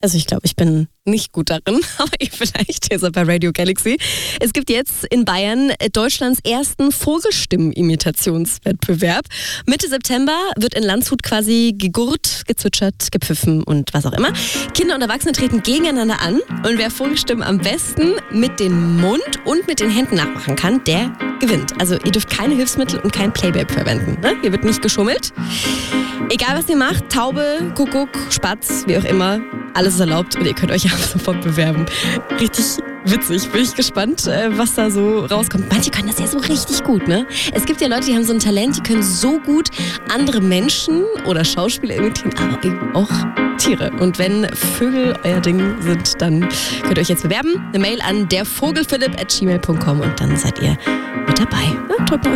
Also ich glaube, ich bin nicht gut darin, aber ihr vielleicht. Ihr seid bei Radio Galaxy. Es gibt jetzt in Bayern Deutschlands ersten Vogelstimmen-Imitationswettbewerb. Mitte September wird in Landshut quasi gegurrt, gezwitschert, gepfiffen und was auch immer. Kinder und Erwachsene treten gegeneinander an und wer Vogelstimmen am besten mit dem Mund und mit den Händen nachmachen kann, der gewinnt. Also ihr dürft keine Hilfsmittel und kein Playback verwenden. Ne? Hier wird nicht geschummelt. Egal was ihr macht, Taube, Kuckuck, Spatz, wie auch immer, alles ist erlaubt und ihr könnt euch ja sofort bewerben. Richtig witzig, bin ich gespannt, was da so rauskommt. Manche können das ja so richtig gut, ne? Es gibt ja Leute, die haben so ein Talent, die können so gut andere Menschen oder Schauspieler imitieren, aber eben auch Tiere. Und wenn Vögel euer Ding sind, dann könnt ihr euch jetzt bewerben. Eine Mail an dervogelphilipp@gmail.com und dann seid ihr mit dabei. Ja, drückt mal